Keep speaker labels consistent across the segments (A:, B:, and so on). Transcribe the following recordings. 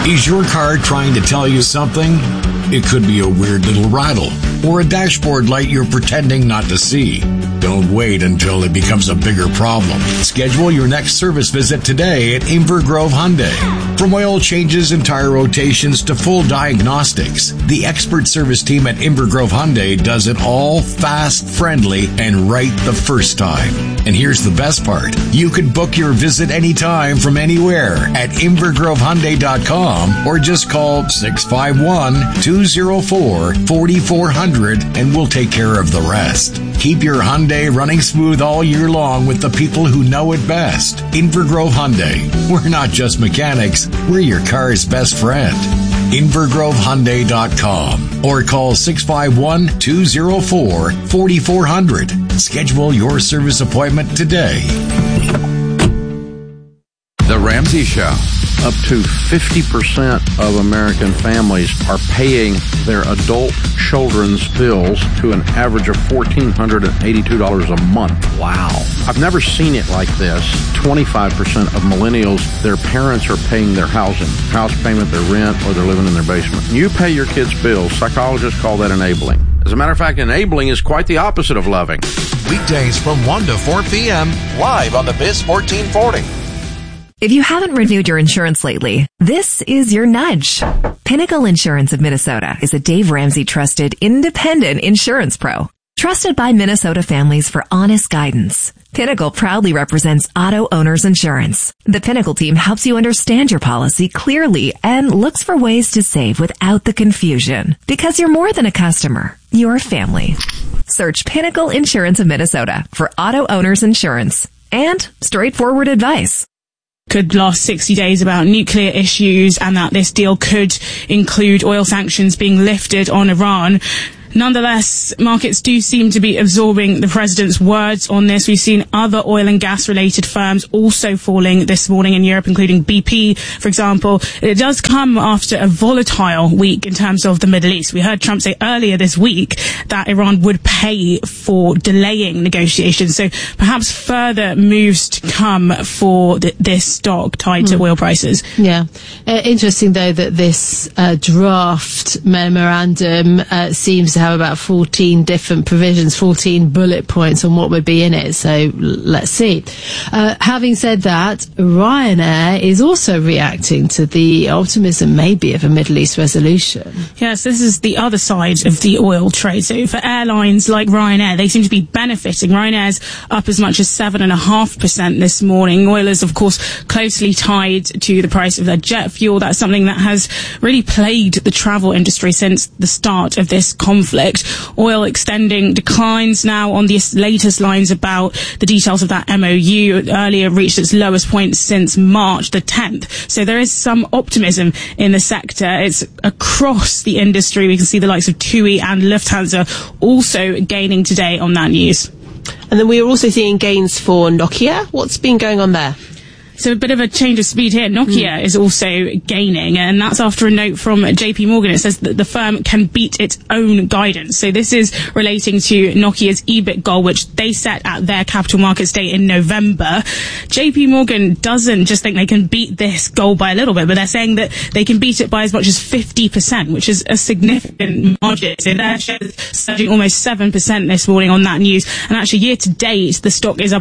A: Is your car trying to tell you something? It could be a weird little rattle or a dashboard light you're pretending not to see. Don't wait until it becomes a bigger problem. Schedule your next service visit today at Inver Grove Hyundai. From oil changes and tire rotations to full diagnostics, the expert service team at Inver Grove Hyundai does it all fast, friendly, and right the first time. And here's the best part. You can book your visit anytime from anywhere at invergrovehyundai.com or just call 651-204-4400 and we'll take care of the rest. Keep your Hyundai running smooth all year long with the people who know it best. Inver Grove Hyundai. We're not just mechanics, we're your car's best friend. invergrovehyundai.com or call 651-204-4400. Schedule your service appointment today.
B: The Ramsey Show. Up to 50% of American families are paying their adult children's bills to an average of $1,482 a month. Wow. I've never seen it like this. 25% of millennials, their parents are paying their house payment, their rent, or they're living in their basement. You pay your kids' bills. Psychologists call that enabling. As a matter of fact, enabling is quite the opposite of loving.
C: Weekdays from 1 to 4 p.m. live on the Biz 1440.
D: If you haven't renewed your insurance lately, this is your nudge. Pinnacle Insurance of Minnesota is a Dave Ramsey trusted independent insurance pro. Trusted by Minnesota families for honest guidance. Pinnacle proudly represents auto owners insurance. The Pinnacle team helps you understand your policy clearly and looks for ways to save without the confusion. Because you're more than a customer, you're a family. Search Pinnacle Insurance of Minnesota for auto owners insurance and straightforward advice.
E: Could last 60 days about nuclear issues and that this deal could include oil sanctions being lifted on Iran. Nonetheless, markets do seem to be absorbing the president's words on this. We've seen other oil and gas-related firms also falling this morning in Europe, including BP, for example. It does come after a volatile week in terms of the Middle East. We heard Trump say earlier this week that Iran would pay for delaying negotiations. So perhaps further moves to come for this stock tied to oil prices.
F: Yeah. Interesting, though, that this draft memorandum seems to have about 14 different provisions, 14 bullet points on what would be in it. So let's see. Having said that, Ryanair is also reacting to the optimism maybe of a Middle East resolution.
E: Yes, this is the other side of the oil trade. So for airlines like Ryanair, they seem to be benefiting. Ryanair's up as much as 7.5% this morning. Oil is, of course, closely tied to the price of their jet fuel. That's something that has really plagued the travel industry since the start of this conflict. Oil extending declines now on the latest lines about the details of that MOU. Earlier reached its lowest point since March the 10th. So there is some optimism in the sector. It's across the industry. We can see the likes of TUI and Lufthansa also gaining today on that news.
G: And then we are also seeing gains for Nokia. What's been going on there?
E: So a bit of a change of speed here. Nokia is also gaining, and that's after a note from JP Morgan. It says that the firm can beat its own guidance. So this is relating to Nokia's EBIT goal, which they set at their Capital Markets Day in November. JP Morgan doesn't just think they can beat this goal by a little bit, but they're saying that they can beat it by as much as 50%, which is a significant margin. So their shares surging almost 7% this morning on that news. And actually, year to date, the stock is up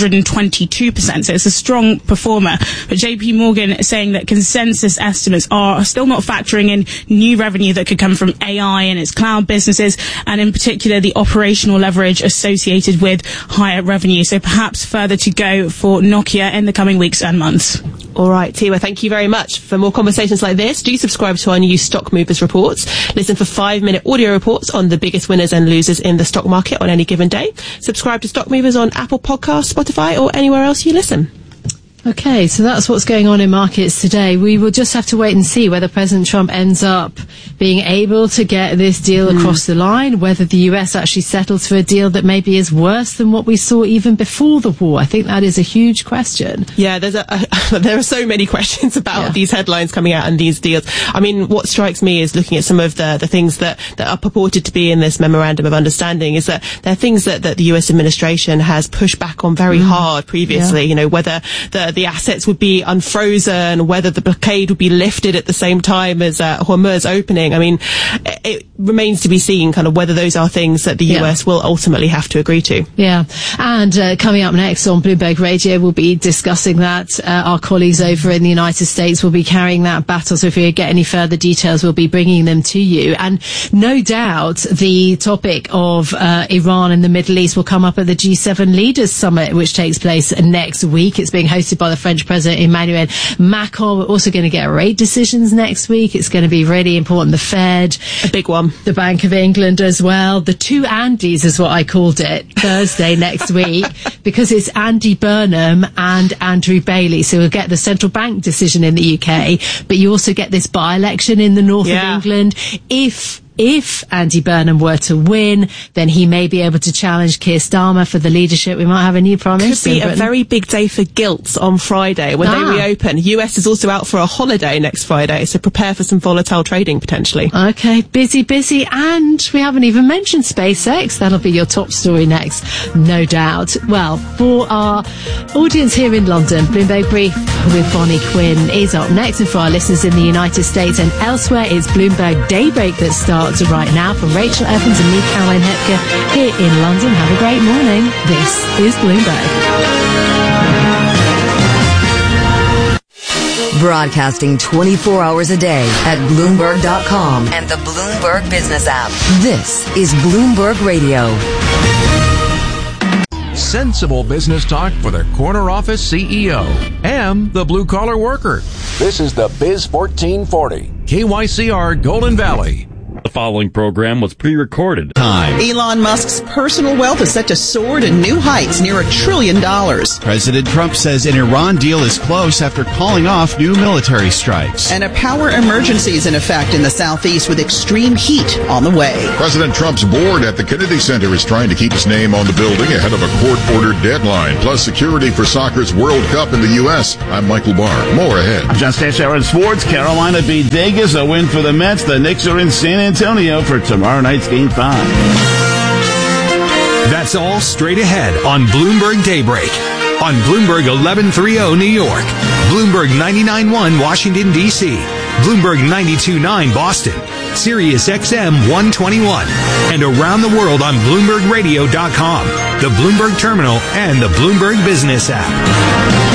E: 122%. So it's a strong performance. But JP Morgan saying that consensus estimates are still not factoring in new revenue that could come from AI and its cloud businesses, and in particular the operational leverage associated with higher revenue. So perhaps further to go for Nokia in the coming weeks and months.
G: All right, Tima, thank you very much. For more conversations like this, do subscribe to our new Stock Movers reports. Listen for 5-minute audio reports on the biggest winners and losers in the stock market on any given day. Subscribe to Stock Movers on Apple Podcasts, Spotify, or anywhere else you listen.
F: Okay, so that's what's going on in markets today. We will just have to wait and see whether President Trump ends up being able to get this deal across the line, whether the US actually settles for a deal that maybe is worse than what we saw even before the war. I think that is a huge question.
G: Yeah, there are so many questions about these headlines coming out and these deals. I mean, what strikes me is looking at some of the things that are purported to be in this memorandum of understanding is that there are things that the US administration has pushed back on very hard previously, you know, whether the the assets would be unfrozen, whether the blockade would be lifted at the same time as Hormuz opening. I mean, it remains to be seen kind of whether those are things that the US will ultimately have to agree to.
F: Yeah. And coming up next on Bloomberg Radio, we'll be discussing that. Our colleagues over in the United States will be carrying that battle. So if we get any further details, we'll be bringing them to you. And no doubt the topic of Iran and the Middle East will come up at the G7 Leaders Summit, which takes place next week. It's being hosted by the French President Emmanuel Macron. We're also going to get rate decisions next week. It's going to be really important. The Fed,
G: a big one,
F: the Bank of England as well. The two Andys is what I called it, Thursday next week, because it's Andy Burnham and Andrew Bailey. So we'll get the central bank decision in the UK, but you also get this by-election in the north of England. If Andy Burnham were to win, then he may be able to challenge Keir Starmer for the leadership. We might have a new prime minister.
G: Could be a very big day for gilts on Friday when they reopen. US is also out for a holiday next Friday, so prepare for some volatile trading potentially.
F: Okay, busy. And we haven't even mentioned SpaceX. That'll be your top story next, no doubt. Well, for our audience here in London, Bloomberg Brief with Bonnie Quinn is up next. And for our listeners in the United States and elsewhere, it's Bloomberg Daybreak that starts right now. From Rachel Evans and me, Caroline Hepker, here in London. Have a great morning. This is Bloomberg.
H: Broadcasting 24 hours a day at Bloomberg.com and the Bloomberg Business app. This is Bloomberg Radio.
C: Sensible business talk for the corner office CEO and the blue-collar worker. This is the Biz 1440, KYCR Golden Valley.
I: The following program was pre-recorded.
J: Elon Musk's personal wealth is set to soar to new heights, near $1 trillion.
K: President Trump says an Iran deal is close after calling off new military strikes.
J: And a power emergency is in effect in the southeast with extreme heat on the way.
L: President Trump's board at the Kennedy Center is trying to keep his name on the building ahead of a court-ordered deadline. Plus security for soccer's World Cup in the U.S. I'm Michael Barr. More ahead.
M: Just Aaron Sports. Carolina beat Vegas. A win for the Mets. The Knicks are in San Antonio for tomorrow night's Game 5.
N: That's all straight ahead on Bloomberg Daybreak. On Bloomberg 1130 New York, Bloomberg 99.1 Washington, D.C., Bloomberg 92.9 Boston, Sirius XM 121, and around the world on BloombergRadio.com, the Bloomberg Terminal, and the Bloomberg Business app.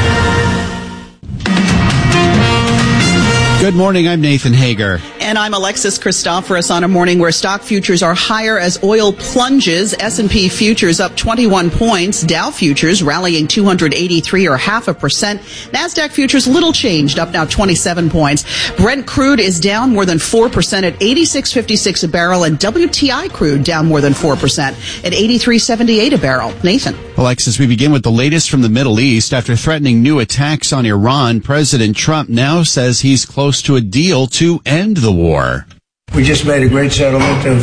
K: Good morning, I'm Nathan Hager.
J: And I'm Alexis Christoforous on a morning where stock futures are higher as oil plunges. S&P futures up 21 points. Dow futures rallying 283 or 0.5%. NASDAQ futures little changed, up now 27 points. Brent crude is down more than 4% at $86.56 a barrel, and WTI crude down more than 4% at $83.78 a barrel. Nathan.
K: Alexis, we begin with the latest from the Middle East. After threatening new attacks on Iran, President Trump now says he's close to a deal to end the war.
O: We just made a great settlement of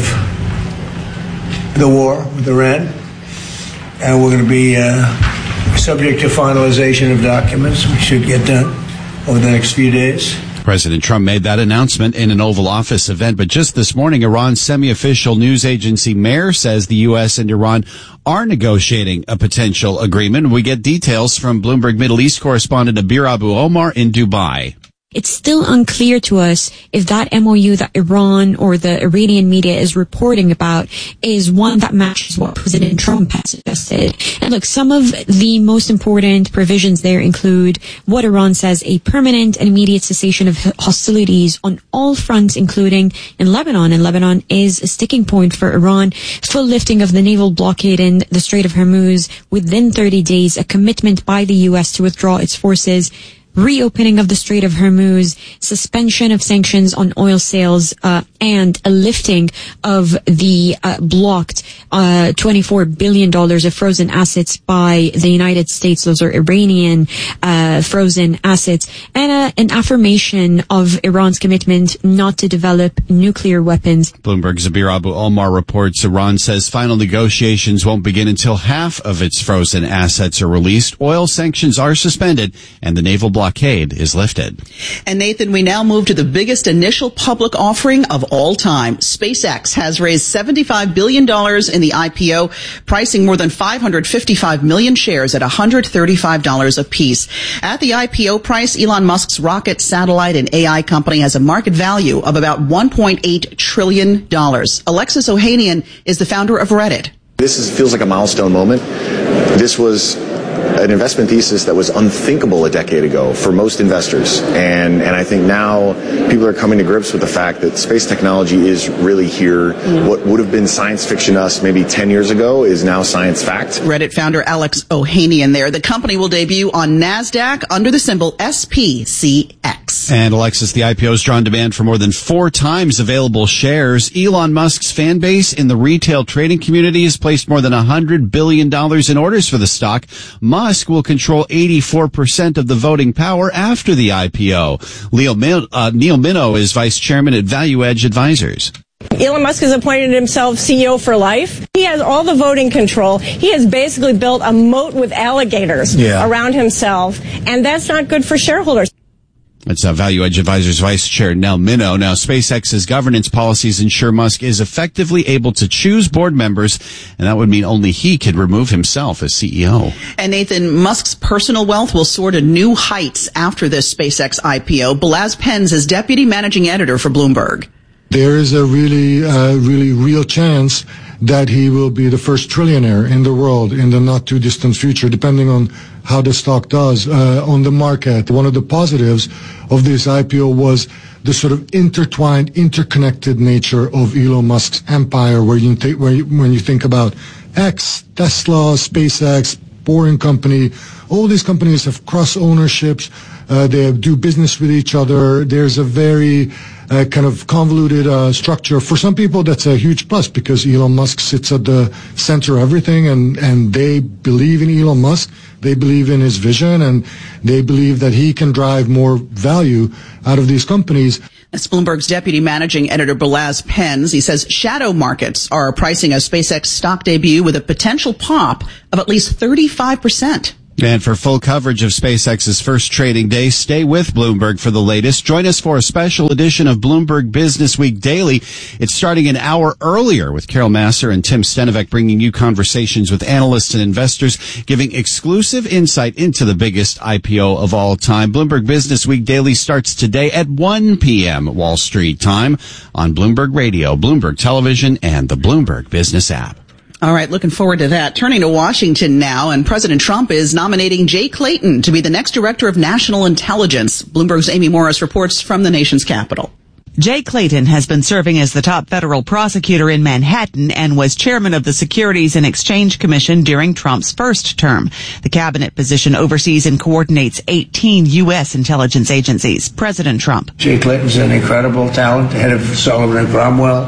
O: the war with Iran, and we're going to be subject to finalization of documents. We should get done over the next few days.
K: President Trump made that announcement in an Oval Office event, but just this morning, Iran's semi-official news agency MER says the U.S. and Iran are negotiating a potential agreement. We get details from Bloomberg Middle East correspondent Abir Abu Omar in Dubai.
P: It's still unclear to us if that MOU that Iran or the Iranian media is reporting about is one that matches what President Trump has suggested. And look, some of the most important provisions there include what Iran says, a permanent and immediate cessation of hostilities on all fronts, including in Lebanon. And Lebanon is a sticking point for Iran. Full lifting of the naval blockade in the Strait of Hormuz within 30 days, a commitment by the U.S. to withdraw its forces, reopening of the Strait of Hormuz, suspension of sanctions on oil sales, and a lifting of the blocked $24 billion of frozen assets by the United States. Those are Iranian frozen assets, and an affirmation of Iran's commitment not to develop nuclear weapons.
K: Bloomberg's Abir Abu Omar reports Iran says final negotiations won't begin until half of its frozen assets are released, oil sanctions are suspended, and the naval blockade is lifted.
J: And Nathan, we now move to the biggest initial public offering of all time. SpaceX has raised $75 billion in the IPO, pricing more than 555 million shares at $135 apiece. At the IPO price, Elon Musk's rocket, satellite, and AI company has a market value of about $1.8 trillion. Alexis Ohanian is the founder of Reddit.
Q: This feels like a milestone moment. This was an investment thesis that was unthinkable a decade ago for most investors. And I think now people are coming to grips with the fact that space technology is really here. What would have been science fiction to us maybe 10 years ago is now science fact.
J: Reddit founder Alex Ohanian there. The company will debut on NASDAQ under the symbol SPCX.
K: And Alexis, the IPO has drawn demand for more than 4 times available shares. Elon Musk's fan base in the retail trading community has placed more than $100 billion in orders for the stock. Musk will control 84% of the voting power after the IPO. Neil Minow is vice chairman at Value Edge Advisors.
R: Elon Musk has appointed himself CEO for life. He has all the voting control. He has basically built a moat with alligators around himself, and that's not good for shareholders.
K: That's Value Edge Advisors Vice Chair Neil Minow. Now, SpaceX's governance policies ensure Musk is effectively able to choose board members, and that would mean only he could remove himself as CEO.
J: And Nathan, Musk's personal wealth will soar to new heights after this SpaceX IPO. Balazs Penns is deputy managing editor for Bloomberg.
S: There is a really real chance that he will be the first trillionaire in the world in the not too distant future, depending on how the stock does on the market. One of the positives of this IPO was the sort of intertwined, interconnected nature of Elon Musk's empire, when you think about X, Tesla, SpaceX, Boring Company, all these companies have cross ownerships. They do business with each other. There's a very kind of convoluted structure. For some people, that's a huge plus because Elon Musk sits at the center of everything, and they believe in Elon Musk. They believe in his vision, and they believe that he can drive more value out of these companies.
J: That's Bloomberg's deputy managing editor, Balazs Penns. He says shadow markets are pricing a SpaceX stock debut with a potential pop of at least 35%.
K: And for full coverage of SpaceX's first trading day, stay with Bloomberg for the latest. Join us for a special edition of Bloomberg Business Week Daily. It's starting an hour earlier with Carol Masser and Tim Stenovec bringing you conversations with analysts and investors, giving exclusive insight into the biggest IPO of all time. Bloomberg Business Week Daily starts today at 1 p.m. Wall Street time on Bloomberg Radio, Bloomberg Television, and the Bloomberg Business app.
J: All right, looking forward to that. Turning to Washington now, and President Trump is nominating Jay Clayton to be the next director of national intelligence. Bloomberg's Amy Morris reports from the nation's capital.
T: Jay Clayton has been serving as the top federal prosecutor in Manhattan and was chairman of the Securities and Exchange Commission during Trump's first term. The cabinet position oversees and coordinates 18 U.S. intelligence agencies. President Trump.
O: Jay Clayton's an incredible talent, head of Sullivan and Cromwell.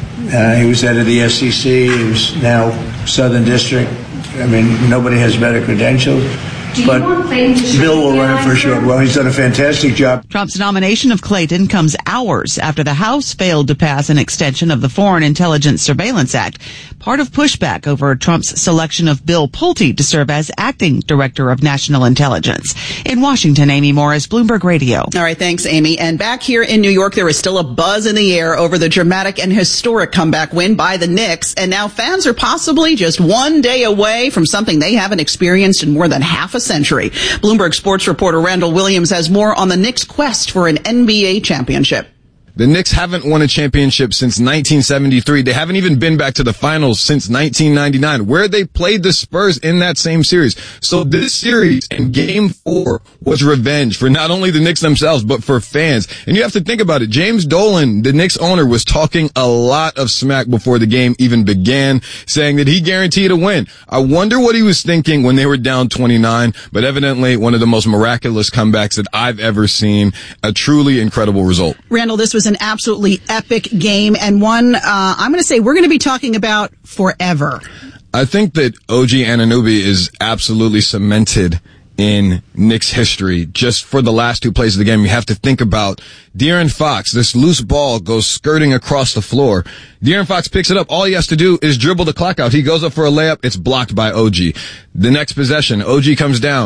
O: He was head of the SEC. He was now Southern District. I mean, nobody has better credentials. But Bill will run it for sure. Well, he's done a fantastic job.
T: Trump's nomination of Clayton comes hours after the House failed to pass an extension of the Foreign Intelligence Surveillance Act, part of pushback over Trump's selection of Bill Pulte to serve as acting director of national intelligence. In Washington, Amy Morris, Bloomberg Radio.
J: All right, thanks, Amy. And back here in New York, there is still a buzz in the air over the dramatic and historic comeback win by the Knicks. And now fans are possibly just one day away from something they haven't experienced in more than half a century. Bloomberg sports reporter Randall Williams has more on the Knicks' quest for an NBA championship.
U: The Knicks haven't won a championship since 1973. They haven't even been back to the finals since 1999, where they played the Spurs in that same series. So this series in Game 4 was revenge for not only the Knicks themselves, but for fans. And you have to think about it. James Dolan, the Knicks owner, was talking a lot of smack before the game even began, saying that he guaranteed a win. I wonder what he was thinking when they were down 29, but evidently one of the most miraculous comebacks that I've ever seen. A truly incredible result.
J: Randall, this was an absolutely epic game, and one I'm going to say we're going to be talking about forever.
U: I think that OG Anunoby is absolutely cemented in Knicks history. Just for the last 2 plays of the game, you have to think about De'Aaron Fox. This loose ball goes skirting across the floor. De'Aaron Fox picks it up. All he has to do is dribble the clock out. He goes up for a layup. It's blocked by OG. The next possession, OG comes down.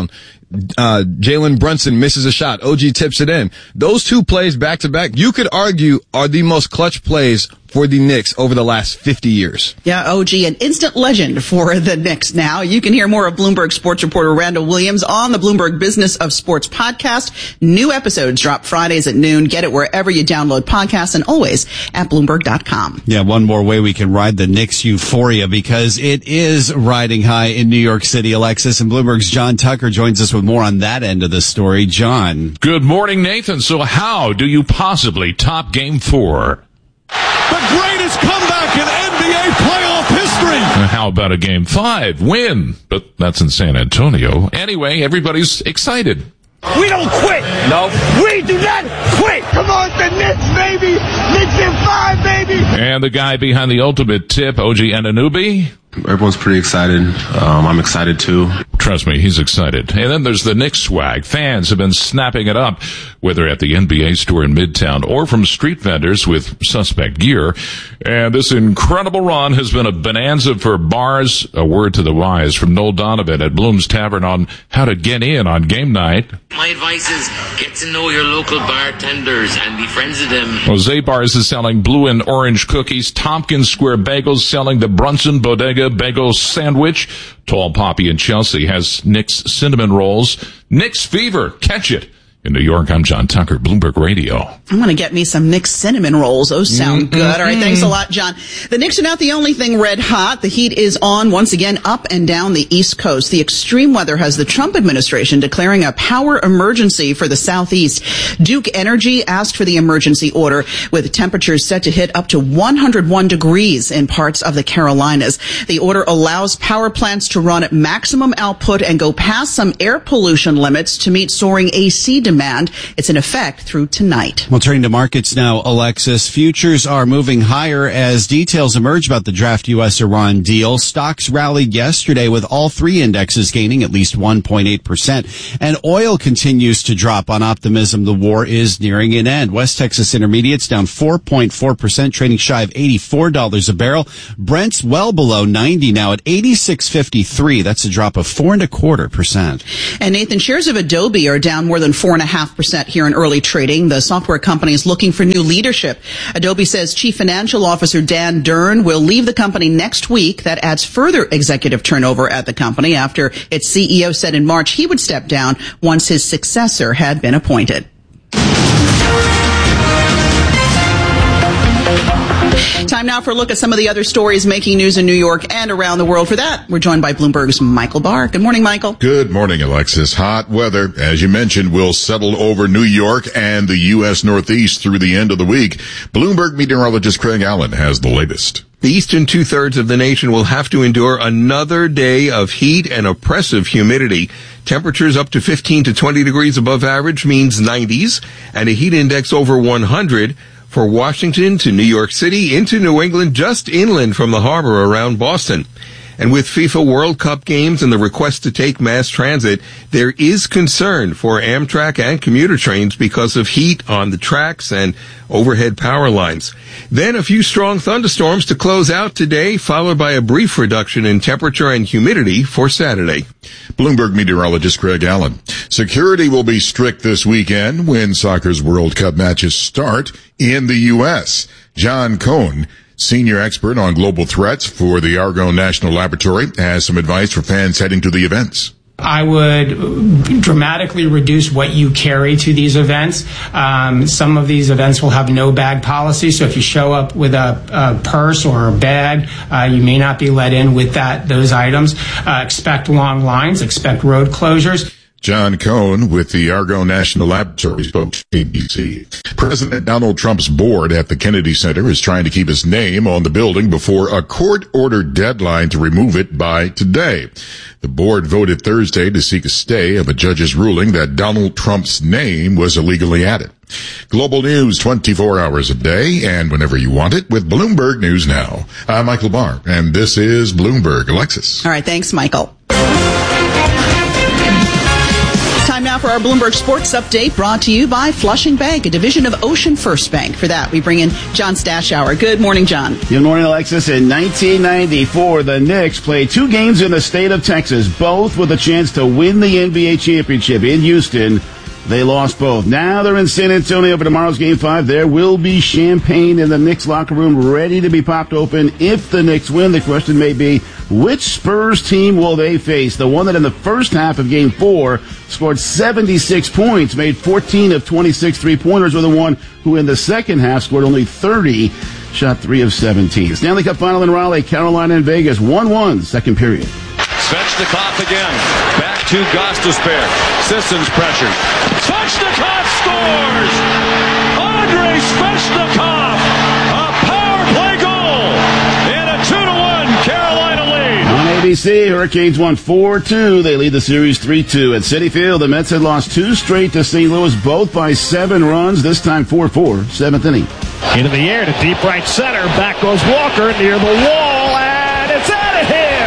U: Jalen Brunson misses a shot. OG tips it in. Those two plays back to back, you could argue are the most clutch plays for the Knicks over the last 50 years.
J: Yeah, OG, an instant legend for the Knicks now. You can hear more of Bloomberg sports reporter Randall Williams on the Bloomberg Business of Sports podcast. New episodes drop Fridays at noon. Get it wherever you download podcasts and always at Bloomberg.com.
K: Yeah, one more way we can ride the Knicks euphoria because it is riding high in New York City, Alexis, and Bloomberg's John Tucker joins us with more on that end of the story. John.
A: Good morning, Nathan. So how do you possibly top Game 4?
V: The greatest comeback in NBA playoff history.
A: How about a Game 5 win? But that's in San Antonio. Anyway, everybody's excited.
V: We don't quit.
A: No.
V: We do not quit. Come on, the Knicks, baby. Knicks in 5, baby.
A: And the guy behind the ultimate tip, OG Anunoby.
W: Everyone's pretty excited. I'm excited too.
A: Trust me, he's excited. And then there's the Knicks swag. Fans have been snapping it up, whether at the NBA store in Midtown or from street vendors with suspect gear. And this incredible run has been a bonanza for bars. A word to the wise from Noel Donovan at Bloom's Tavern on how to get in on game night.
X: My advice is get to know your local bartenders and be friends with them.
A: Jose Bars is selling blue and orange cookies. Tompkins Square Bagels selling the Brunson Bodega Bagel Sandwich. Tall Poppy in Chelsea has Knicks cinnamon rolls. Knicks fever. Catch it. In New York, I'm John Tucker, Bloomberg Radio.
J: I'm going to get me some Knicks cinnamon rolls. Those sound good. All right, thanks a lot, John. The Knicks are not the only thing red hot. The heat is on once again up and down the East Coast. The extreme weather has the Trump administration declaring a power emergency for the Southeast. Duke Energy asked for the emergency order with temperatures set to hit up to 101 degrees in parts of the Carolinas. The order allows power plants to run at maximum output and go past some air pollution limits to meet soaring AC demand. It's in effect through tonight.
K: Well, turning to markets now, Alexis. Futures are moving higher as details emerge about the draft U.S.-Iran deal. Stocks rallied yesterday with all three indexes gaining at least 1.8%. And oil continues to drop on optimism the war is nearing an end. West Texas Intermediates down 4.4%, trading shy of $84 a barrel. Brent's well below 90 now at 86.53. That's a drop of 4.25%.
J: And Nathan, shares of Adobe are down more than 4.5% here in early trading. The software company is looking for new leadership. Adobe says Chief Financial Officer Dan Durn will leave the company next week. That adds further executive turnover at the company after its CEO said in March he would step down once his successor had been appointed. Time now for a look at some of the other stories making news in New York and around the world. For that, we're joined by Bloomberg's Michael Barr. Good morning, Michael.
L: Good morning, Alexis. Hot weather, as you mentioned, will settle over New York and the U.S. Northeast through the end of the week. Bloomberg meteorologist Craig Allen has the latest.
Y: The eastern two-thirds of the nation will have to endure another day of heat and oppressive humidity. Temperatures up to 15 to 20 degrees above average means 90s, and a heat index over 100 for Washington to New York City into New England, just inland from the harbor around Boston. And with FIFA World Cup games and the request to take mass transit, there is concern for Amtrak and commuter trains because of heat on the tracks and overhead power lines. Then a few strong thunderstorms to close out today, followed by a brief reduction in temperature and humidity for Saturday.
L: Bloomberg meteorologist Craig Allen. Security will be strict this weekend when soccer's World Cup matches start in the U.S. John Cohn, senior expert on global threats for the Argonne National Laboratory, has some advice for fans heading to the events.
Z: I would dramatically reduce what you carry to these events. Some of these events will have no bag policy, so if you show up with a purse or a bag, you may not be let in with those items. Expect long lines, expect road closures.
L: John Cohn with the Argonne National Laboratory spoke to ABC. President Donald Trump's board at the Kennedy Center is trying to keep his name on the building before a court-ordered deadline to remove it by today. The board voted Thursday to seek a stay of a judge's ruling that Donald Trump's name was illegally added. Global news 24 hours a day and whenever you want it with Bloomberg News Now. I'm Michael Barr, and this is Bloomberg. Alexis.
J: All right, thanks, Michael. Time now for our Bloomberg Sports Update, brought to you by Flushing Bank, a division of Ocean First Bank. For that, we bring in John Stashower. Good morning, John.
M: Good morning, Alexis. In 1994, the Knicks played 2 games in the state of Texas, both with a chance to win the NBA championship in Houston. They lost both. Now they're in San Antonio for tomorrow's Game 5. There will be champagne in the Knicks locker room ready to be popped open if the Knicks win. The question may be, which Spurs team will they face? The one that in the first half of Game 4 scored 76 points, made 14 of 26 three-pointers, or the one who in the second half scored only 30, shot 3 of 17. Stanley Cup Final in Raleigh, Carolina and Vegas, 1-1, second period.
B: Svechnikov again. Back to Gostisbehere. Sissons pressures. Svechnikov scores! Andrei Svechnikov! A power play goal! And a 2-1 Carolina lead.
M: On ABC, Hurricanes won 4-2. They lead the series 3-2. At Citi Field, the Mets had lost 2 straight to St. Louis, both by 7 runs, this time 4-4, 7th inning.
D: Into the air to deep right center. Back goes Walker near the wall, and it's out of here!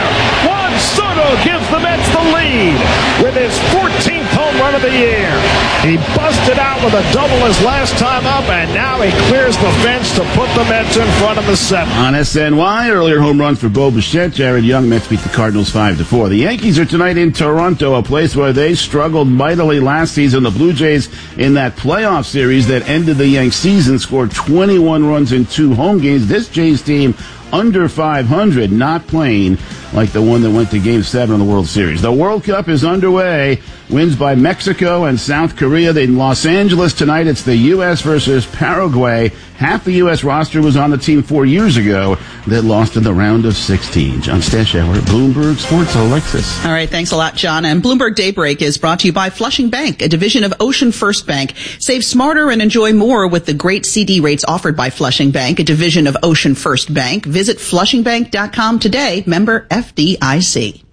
D: Soto gives the Mets the lead with his 14th home run of the year. He busted out with a double his last time up, and now he clears the fence to put the Mets in front of the 7th.
M: On SNY, earlier home runs for Bo Bichette. Jared Young. Mets beat the Cardinals 5-4. The Yankees are tonight in Toronto, a place where they struggled mightily last season. The Blue Jays, in that playoff series that ended the Yanks season, scored 21 runs in 2 home games. This Jays team under 500, not playing like the one that went to Game 7 of the World Series. The World Cup is underway. Wins by Mexico and South Korea. In Los Angeles tonight, it's the U.S. versus Paraguay. Half the U.S. roster was on the team 4 years ago that lost in the round of 16. John Stashower, Bloomberg Sports. Alexis.
J: All right, thanks a lot, John. And Bloomberg Daybreak is brought to you by Flushing Bank, a division of Ocean First Bank. Save smarter and enjoy more with the great CD rates offered by Flushing Bank, a division of Ocean First Bank. Visit flushingbank.com today. Member FDIC.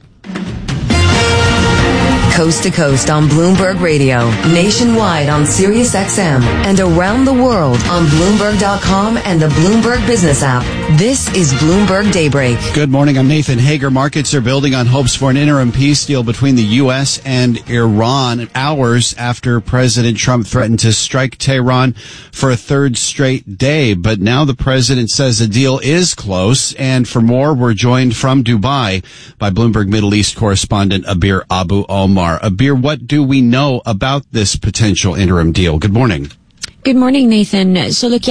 E: Coast to coast on Bloomberg Radio, nationwide on Sirius XM, and around the world on Bloomberg.com and the Bloomberg Business app. This is Bloomberg Daybreak.
K: Good morning. I'm Nathan Hager. Markets are building on hopes for an interim peace deal between the U.S. and Iran hours after President Trump threatened to strike Tehran for a 3rd straight day. But now the president says the deal is close. And for more, we're joined from Dubai by Bloomberg Middle East correspondent Abir Abu Omar. Abir, what do we know about this potential interim deal? Good morning.
P: Good morning, Nathan. So look,